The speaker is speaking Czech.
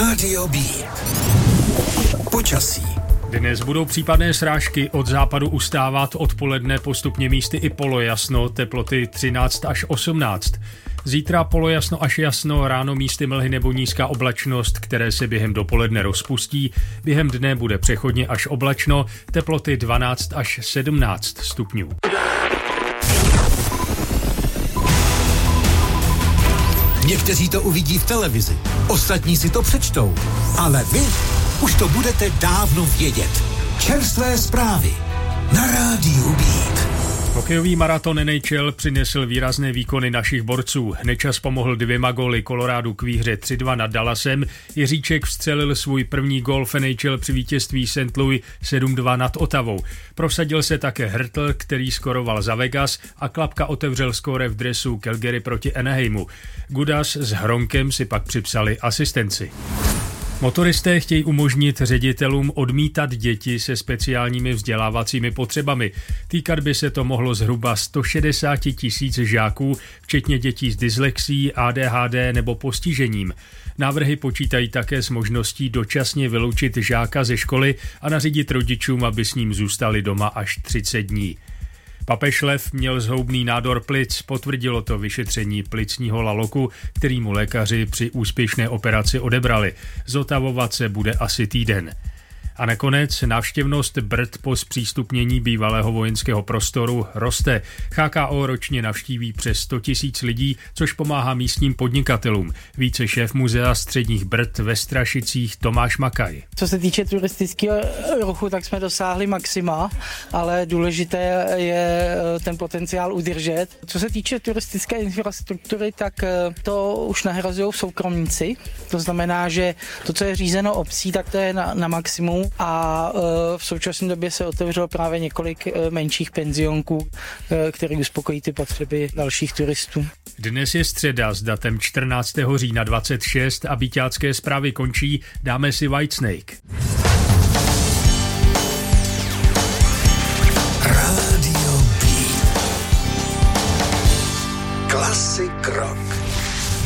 Rádio B. Počasí. Dnes budou případné srážky, od západu ustávat, odpoledne postupně místy i polojasno, teploty 13 až 18. Zítra polojasno až jasno, ráno místy mlhy nebo nízká oblačnost, které se během dopoledne rozpustí. Během dne bude přechodně až oblačno, teploty 12 až 17 stupňů. Někteří to uvidí v televizi, ostatní si to přečtou, ale vy už to budete dávno vědět. Čerstvé zprávy na Rádiu Beat. Hokejový maraton NHL přinesl výrazné výkony našich borců. Nečas pomohl 2 góly Colorádu k výhře 3-2 nad Dallasem. Jiříček vstřelil svůj první gól v NHL při vítězství St. Louis 7-2 nad Ottawou. Prosadil se také Hertl, který skoroval za Vegas, a Klapka otevřel skóre v dresu Calgary proti Anaheimu. Gudas s Hronkem si pak připsali asistenci. Motoristé chtějí umožnit ředitelům odmítat děti se speciálními vzdělávacími potřebami. Týkat by se to mohlo zhruba 160 000 žáků, včetně dětí s dyslexí, ADHD nebo postižením. Návrhy počítají také s možností dočasně vyloučit žáka ze školy a nařídit rodičům, aby s ním zůstali doma až 30 dní. Papež Lev měl zhoubný nádor plic, potvrdilo to vyšetření plicního laloku, který mu lékaři při úspěšné operaci odebrali. Zotavovat se bude asi týden. A nakonec návštěvnost Brd po zpřístupnění bývalého vojenského prostoru roste. HKO ročně navštíví přes 100 000 lidí, což pomáhá místním podnikatelům. Více šéf muzea středních Brd ve Strašicích Tomáš Makaj. Co se týče turistického ruchu, tak jsme dosáhli maxima, ale důležité je ten potenciál udržet. Co se týče turistické infrastruktury, tak to už nahrazují soukromníci. To znamená, že to, co je řízeno obcí, tak to je na maximum. A v současné době se otevřelo právě několik menších penzionků, které uspokojí ty potřeby dalších turistů. Dnes je středa s datem 14. října 26 a byťácké zprávy končí. Dáme si Whitesnake.